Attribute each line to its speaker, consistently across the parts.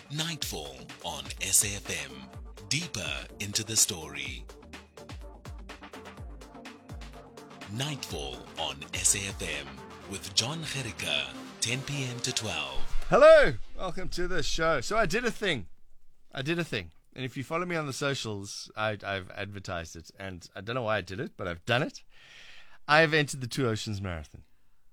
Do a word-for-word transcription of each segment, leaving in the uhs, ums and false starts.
Speaker 1: Nightfall on S A F M. Deeper into the story. Nightfall on S A F M with John Gericke, ten p.m. to twelve.
Speaker 2: Hello, welcome to the show. So I did a thing. I did a thing. And if you follow me on the socials, I, I've advertised it. And I don't know why I did it, but I've done it. I've entered the Two Oceans Marathon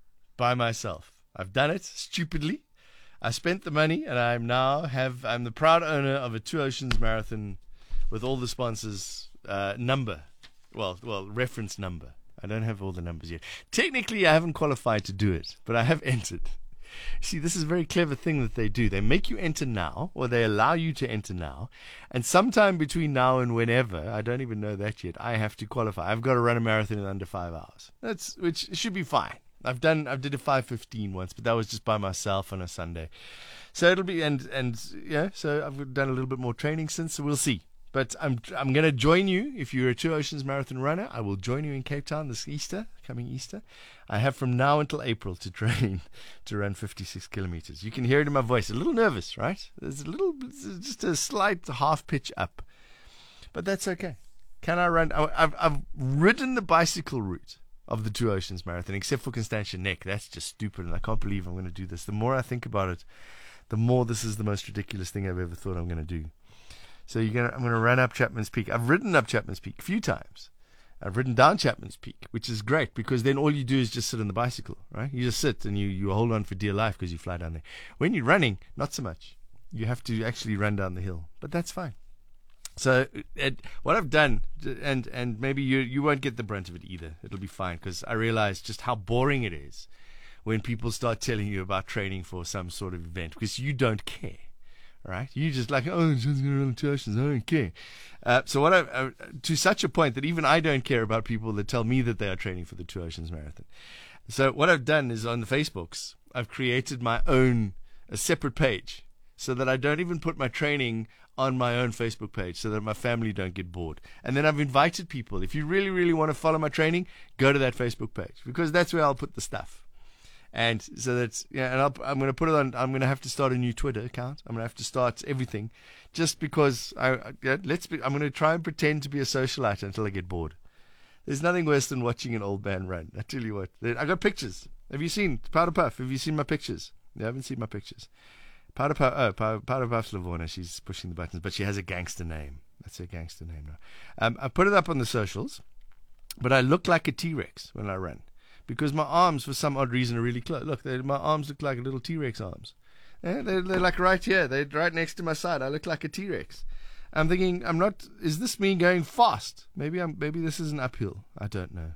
Speaker 2: by myself. I've done it stupidly. I spent the money, and I'm now have I'm the proud owner of a Two Oceans Marathon with all the sponsors uh, number, well, well, reference number. I don't have all the numbers yet. Technically, I haven't qualified to do it, but I have entered. See, this is a very clever thing that they do. They make you enter now, or they allow you to enter now, and sometime between now and whenever, I don't even know that yet, I have to qualify. I've got to run a marathon in under five hours. That's which should be fine. I've done I did a five fifteen once, but that was just by myself on a Sunday. So it'll be and and yeah, so I've done a little bit more training since, so we'll see. But I'm I'm going to join you if you're a Two Oceans Marathon runner. I will join you in Cape Town this Easter, coming Easter. I have from now until April to train to run fifty-six kilometers. You can hear it in my voice. A little nervous, right? There's a little, just a slight half pitch up, but that's okay. Can I run? I've I've ridden the bicycle route of the Two Oceans Marathon, except for Constantia Neck. That's just stupid, and I can't believe I'm going to do this. The more I think about it, the more this is the most ridiculous thing I've ever thought I'm going to do. So you're gonna, I'm going to run up Chapman's Peak. I've ridden up Chapman's Peak a few times. I've ridden down Chapman's Peak, which is great because then all you do is just sit on the bicycle, right? You just sit and you, you hold on for dear life because you fly down there. When you're running, not so much. You have to actually run down the hill, but that's fine. So it, what I've done, and and maybe you you won't get the brunt of it either. It'll be fine because I realize just how boring it is when people start telling you about training for some sort of event because you don't care, right? You just like, oh, I'm just going to run Two Oceans. I don't care. Uh, so what I uh, to such a point that even I don't care about people that tell me that they are training for the Two Oceans Marathon. So what I've done is on the Facebooks, I've created my own a separate page so that I don't even put my training on my own Facebook page so that my family don't get bored. And then I've invited people, if you really, really want to follow my training, go to that Facebook page because that's where I'll put the stuff. And so that's, yeah, and I'll, I'm going to put it on, I'm going to have to start a new Twitter account. I'm going to have to start everything just because I, yeah, let's be, I'm going to try and pretend to be a socialite until I get bored. There's nothing worse than watching an old man run. I tell you what, I got pictures. Have you seen Powder Puff? Have you seen my pictures? You haven't seen my pictures. Powder Puff, oh, Powder, Powder Puff's Lavorna. She's pushing the buttons, but she has a gangster name. That's her gangster name now. Um, I put it up on the socials, but I look like a T-Rex when I run because my arms, for some odd reason, are really close. Look, my arms look like little T-Rex arms. Yeah, they're, they're like right here. They're right next to my side. I look like a T-Rex. I'm thinking, I'm not. Is this me going fast? Maybe I'm. Maybe this is an uphill. I don't know.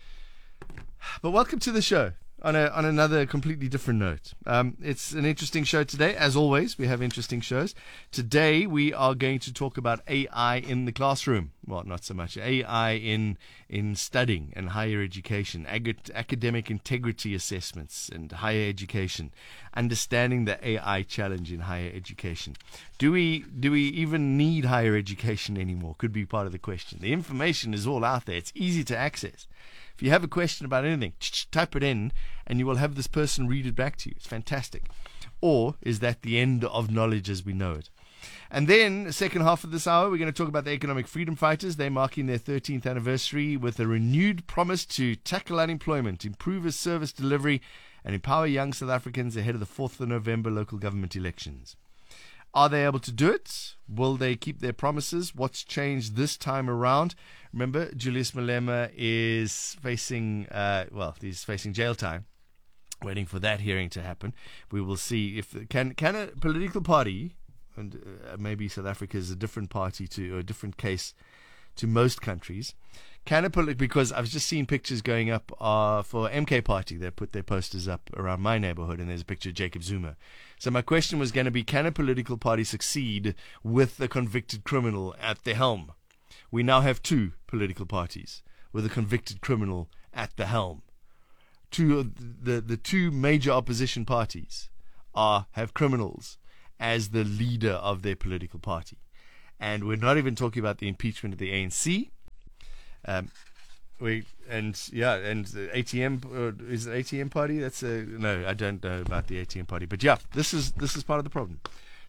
Speaker 2: But welcome to the show. On a on another completely different note, um, it's an interesting show today. As always, we have interesting shows. Today, we are going to talk about A I in the classroom. Well, not so much A I in in studying and higher education, ag- academic integrity assessments and higher education, understanding the A I challenge in higher education. Do we do we even need higher education anymore? Could be part of the question. The information is all out there. It's easy to access. If you have a question about anything, type it in and you will have this person read it back to you. It's fantastic. Or is that the end of knowledge as we know it? And then the second half of this hour, we're going to talk about the economic freedom fighters. They're marking their thirteenth anniversary with a renewed promise to tackle unemployment, improve service delivery, and empower young South Africans ahead of the fourth of November local government elections. Are they able to do it? Will they keep their promises? What's changed this time around? Remember, Julius Malema is facing, uh, well, he's facing jail time, waiting for that hearing to happen. We will see if can can a political party, and uh, maybe South Africa is a different party to or a different case to most countries. Can a polit- because I've just seen pictures going up uh, for M K Party. They put their posters up around my neighborhood, and there's a picture of Jacob Zuma. So my question was going to be, can a political party succeed with a convicted criminal at the helm? We now have two political parties with a convicted criminal at the helm. Two of the, the two major opposition parties are have criminals as the leader of their political party. And we're not even talking about the impeachment of the A N C. Um, we and yeah, and the A T M uh, is it A T M party? That's a no. I don't know about the A T M party, but yeah, this is this is part of the problem.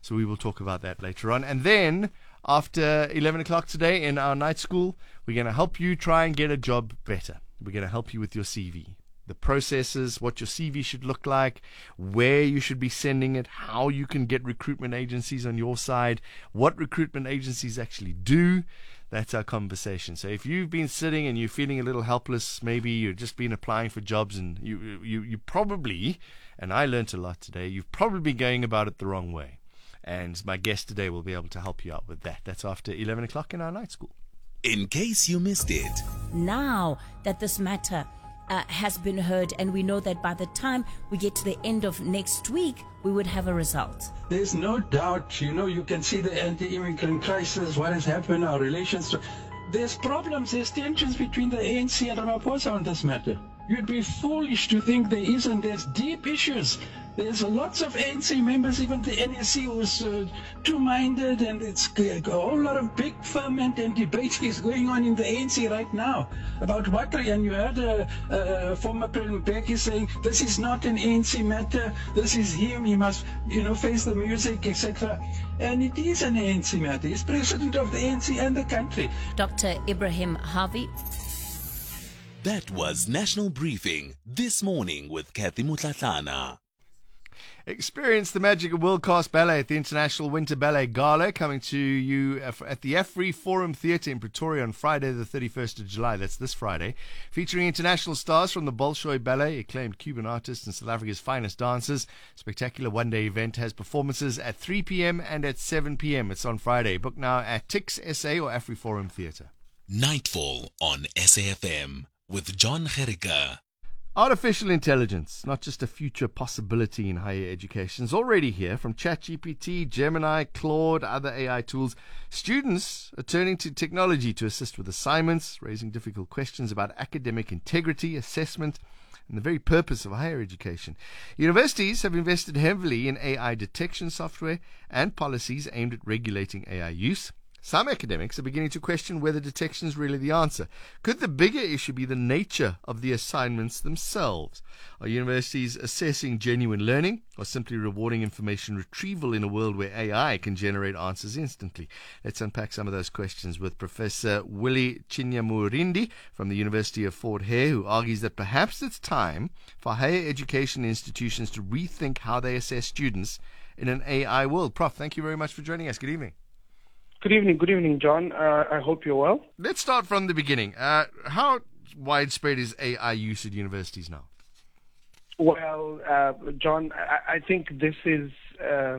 Speaker 2: So we will talk about that later on. And then after eleven o'clock today in our night school, we're going to help you try and get a job better. We're going to help you with your C V. The processes, what your C V should look like, where you should be sending it, how you can get recruitment agencies on your side, what recruitment agencies actually do. That's our conversation. So if you've been sitting and you're feeling a little helpless, maybe you've just been applying for jobs and you you you probably, and I learnt a lot today, you've probably been going about it the wrong way. And my guest today will be able to help you out with that. That's after eleven o'clock in our night school.
Speaker 1: In case you missed it.
Speaker 3: Now that this matter uh, has been heard, and we know that by the time we get to the end of next week, we would have a result.
Speaker 4: There's no doubt, you know, you can see the anti-immigrant crisis, what has happened, our relations. To, there's problems, there's tensions between the A N C and Ramaphosa on this matter. You'd be foolish to think there isn't. There's deep issues. There's lots of A N C members, even the N S C was uh, two-minded, and it's a whole lot of big ferment and debate is going on in the A N C right now about what, and you heard uh, uh, former President Mbeki saying, this is not an A N C matter, this is him, he must, you know, face the music, et cetera. And it is an A N C matter. He's president of the A N C and the country.
Speaker 3: Doctor Ibrahim Harvey.
Speaker 1: That was National Briefing This Morning with Kathy Mutlatlana.
Speaker 2: Experience the magic of world-class ballet at the International Winter Ballet Gala, coming to you at the AfriForum Theatre in Pretoria on Friday the thirty-first of July. That's this Friday. Featuring international stars from the Bolshoi Ballet, acclaimed Cuban artists and South Africa's finest dancers. Spectacular one-day event has performances at three p.m. and at seven p.m. It's on Friday. Book now at Tix S A or AfriForum Theatre.
Speaker 1: Nightfall on S A F M with John Gericke.
Speaker 2: Artificial intelligence, not just a future possibility in higher education, is already here. From ChatGPT, Gemini, Claude, other A I tools, students are turning to technology to assist with assignments, raising difficult questions about academic integrity, assessment, and the very purpose of higher education. Universities have invested heavily in A I detection software and policies aimed at regulating A I use. Some academics are beginning to question whether detection is really the answer. Could the bigger issue be the nature of the assignments themselves? Are universities assessing genuine learning or simply rewarding information retrieval in a world where A I can generate answers instantly? Let's unpack some of those questions with Professor Willie Chinyamurindi from the University of Fort Hare, who argues that perhaps it's time for higher education institutions to rethink how they assess students in an A I world. Prof, thank you very much for joining us. Good evening.
Speaker 5: Good evening. Good evening, John. Uh, I hope you're well.
Speaker 2: Let's start from the beginning. Uh, how widespread is A I use at universities now?
Speaker 5: Well, uh, John, I, I think this is uh,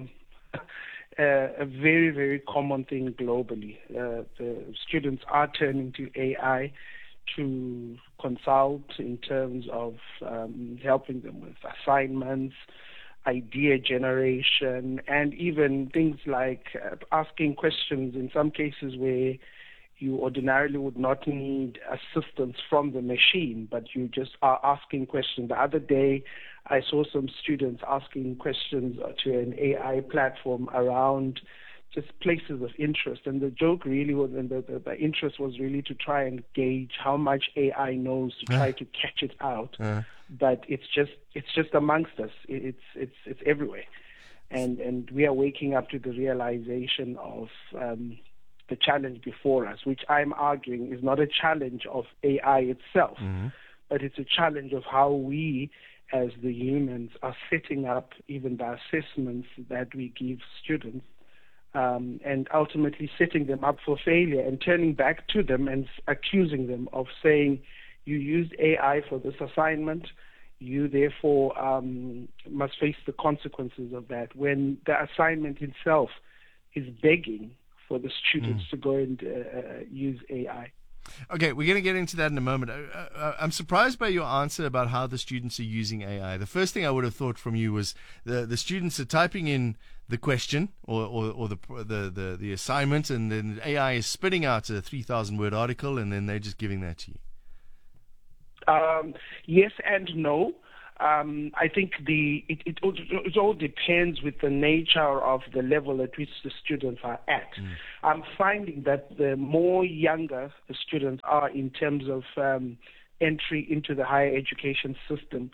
Speaker 5: a very, very common thing globally. Uh, the students are turning to A I to consult in terms of um, helping them with assignments, idea generation, and even things like uh, asking questions in some cases where you ordinarily would not need assistance from the machine, but you just are asking questions. The other day, I saw some students asking questions to an A I platform around just places of interest. And the joke really was, and the, the, the interest was really to try and gauge how much A I knows to try to catch it out. Uh. But it's just it's just amongst us. It's it's it's everywhere, and and we are waking up to the realization of um, the challenge before us, which I'm arguing is not a challenge of A I itself, mm-hmm. but it's a challenge of how we, as the humans, are setting up even the assessments that we give students. Um, and ultimately setting them up for failure and turning back to them and accusing them of saying, you used A I for this assignment, you therefore um, must face the consequences of that, when the assignment itself is begging for the students mm. to go and uh, use A I.
Speaker 2: Okay, we're going to get into that in a moment. Uh, uh, I'm surprised by your answer about how the students are using A I. The first thing I would have thought from you was the the students are typing in the question or, or, or the, the, the, the assignment, and then A I is spitting out a three thousand word article, and then they're just giving that to you.
Speaker 5: Um, yes and no. Um, I think the it, it, it all depends with the nature of the level at which the students are at. Mm. I'm finding that the more younger the students are in terms of um, entry into the higher education system,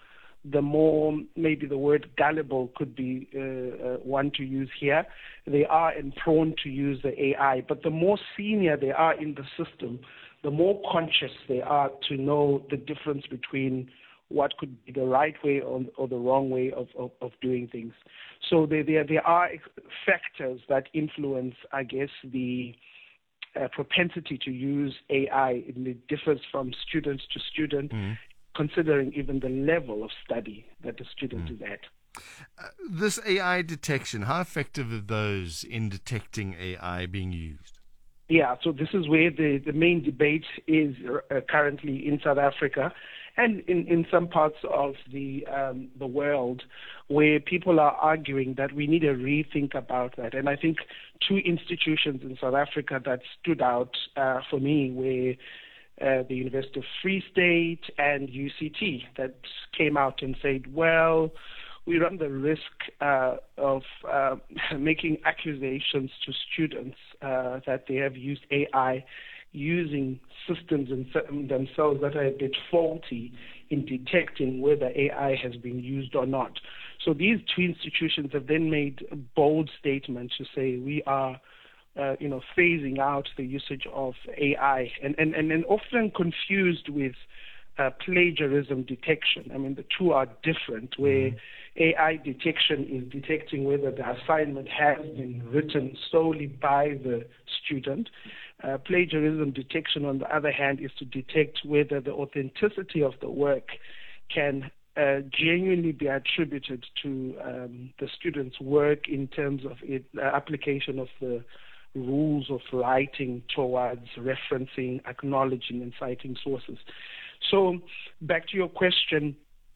Speaker 5: the more, maybe the word gullible could be uh, uh, one to use here, they are and prone to use the A I. But the more senior they are in the system, the more conscious they are to know the difference between what could be the right way or, or the wrong way of, of, of doing things. So there, there, there are factors that influence, I guess, the uh, propensity to use A I. It differs from student to student, mm. considering even the level of study that the student mm. is at.
Speaker 2: Uh, this A I detection, how effective are those in detecting A I being used?
Speaker 5: Yeah, so this is where the, the main debate is uh, currently in South Africa and in, in some parts of the um, the world, where people are arguing that we need a rethink about that. And I think two institutions in South Africa that stood out uh, for me were uh, the University of Free State and U C T, that came out and said, well, we run the risk uh, of uh, making accusations to students uh, that they have used A I using systems in themselves that are a bit faulty in detecting whether A I has been used or not. So these two institutions have then made a bold statements to say we are uh, you know, phasing out the usage of A I, and, and, and, and often confused with Uh, plagiarism detection. I mean, the two are different, where mm-hmm. A I detection is detecting whether the assignment has been written solely by the student. Uh, plagiarism detection, on the other hand, is to detect whether the authenticity of the work can uh, genuinely be attributed to um, the student's work in terms of it, uh, application of the rules of writing towards referencing, acknowledging, and citing sources. So back to your question,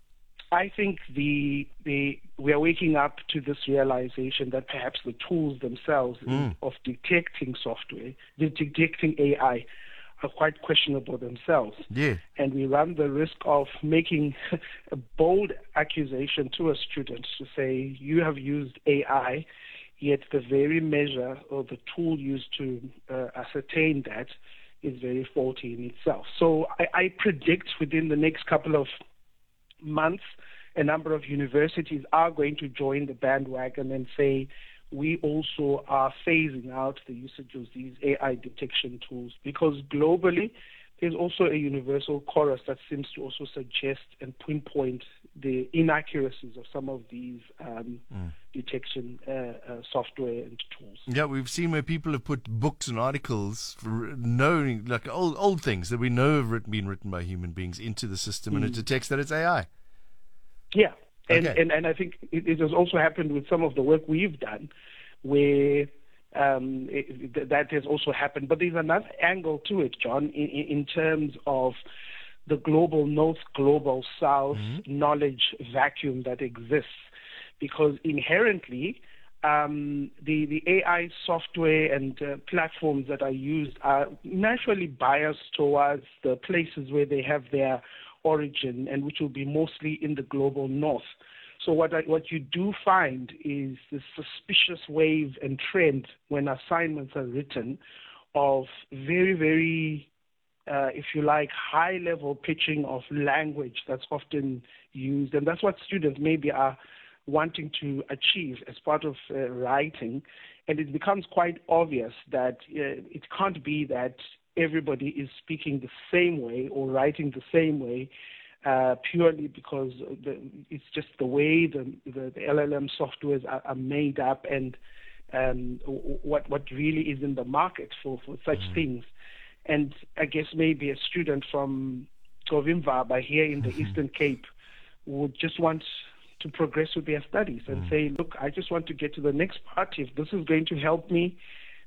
Speaker 5: I think the the we are waking up to this realization that perhaps the tools themselves mm. of detecting software, detecting A I, are quite questionable themselves.
Speaker 2: Yeah.
Speaker 5: And we run the risk of making a bold accusation to a student to say, you have used A I, yet the very measure or the tool used to uh, ascertain that is very faulty in itself. So I, I predict within the next couple of months, a number of universities are going to join the bandwagon and say, we also are phasing out the usage of these A I detection tools, because globally, there's also a universal chorus that seems to also suggest and pinpoint the inaccuracies of some of these um, mm. detection uh, uh, software and tools.
Speaker 2: Yeah, we've seen where people have put books and articles, for knowing, like old old things that we know have written, been written by human beings, into the system, mm. and it detects that it's A I.
Speaker 5: Yeah, and,
Speaker 2: okay.
Speaker 5: and, and I think it, it has also happened with some of the work we've done, where Um, it, that has also happened. But there's another angle to it, John, in, in terms of the global north, global south mm-hmm. knowledge vacuum that exists. Because inherently, um, the, the A I software and uh, platforms that are used are naturally biased towards the places where they have their origin, and which will be mostly in the global north. So what I, what you do find is this suspicious wave and trend when assignments are written of very, very, uh, if you like, high-level pitching of language that's often used. And that's what students maybe are wanting to achieve as part of uh, writing. And it becomes quite obvious that uh, it can't be that everybody is speaking the same way or writing the same way, Uh, purely because the, it's just the way the, the, the L L M softwares are, are made up, and um, what what really is in the market for, for such mm-hmm. things. And I guess maybe a student from Govimvaba here in the mm-hmm. Eastern Cape would just want to progress with their studies and mm-hmm. say, look, I just want to get to the next part. If this is going to help me,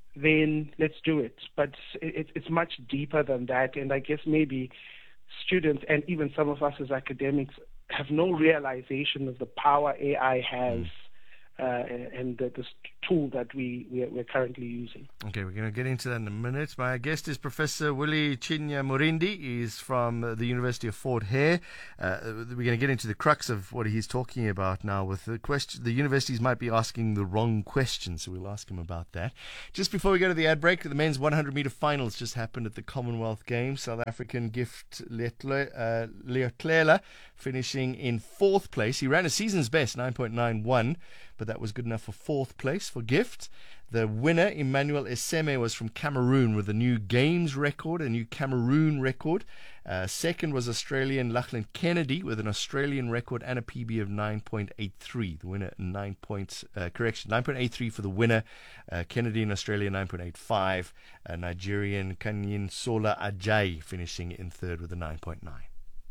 Speaker 5: then let's do it. But it, it's much deeper than that, and I guess maybe students and even some of us as academics have no realization of the power A I has mm. uh, and the, the tool that we, we are, we're currently using.
Speaker 2: Okay, we're going to get into that in a minute. My guest is Professor Willie Chinya Murindi. He's from uh, the University of Fort Hare. Uh, we're going to get into the crux of what he's talking about now. With the question, the universities might be asking the wrong questions, so we'll ask him about that. Just before we go to the ad break, the men's one hundred meter finals just happened at the Commonwealth Games. South African Gift Leotlela uh, finishing in fourth place. He ran a season's best, nine point nine one, but that was good enough for fourth place for Gift. The winner, Emmanuel Eseme, was from Cameroon with a new Games record, a new Cameroon record. Uh, second was Australian Lachlan Kennedy with an Australian record and a P B of nine point eight three. The winner, nine points, uh, correction, nine point eight three for the winner. Uh, Kennedy in Australia, nine point eight five. Uh, Nigerian Kanyin Sola Ajay finishing in third with a nine point nine.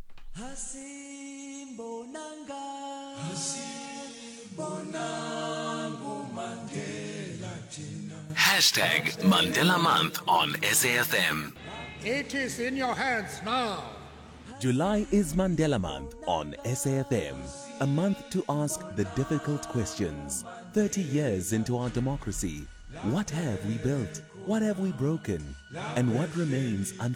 Speaker 1: Hashtag Mandela Month on S A F M.
Speaker 6: It is in your hands now.
Speaker 7: July is Mandela Month on S A F M. A month to ask the difficult questions. thirty years into our democracy. What have we built? What have we broken? And what remains unfinished?